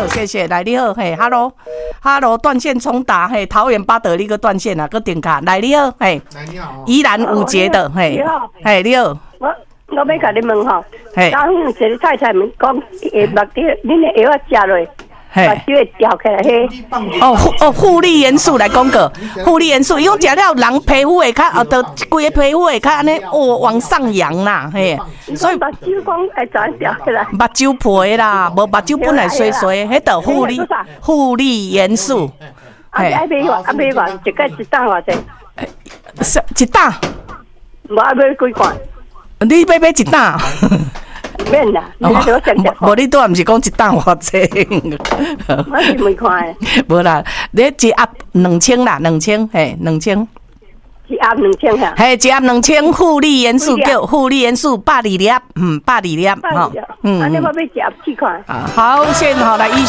谢谢，来你好，嘿 ，Hello，断线重打，嘿，桃园八德那个断线啊，个点卡，来你好，嘿， 来你好， 宜兰五节的，嘿， 你好， 嘿，你好， 我要甲你问吼， 嘿， 刚一个太太们讲，目滴，恁的药食落， 嘿， 目睭会掉起来，嘿。 护理元素来讲个，护理元素，伊讲食了人皮肤会较，都规个皮肤会较安尼，往上扬啦，嘿，所以目睭讲会怎掉起来？ 目睭皮啦，无目睭本来衰衰，迄个护理元素， 嘿，爱买偌，一个一担偌济？ 一担， 无爱买几罐？ 你买一担？ 免啦， 无你拄也毋是讲一担偌济？ 我是问看的。 无啦，你一盒2000啦，2000，嘿，2000。 一盒2000哈。 嘿，一盒2000护理元素叫护理元素120粒，120粒， 吼，安尼我要一盒4块。 好，先好来医生。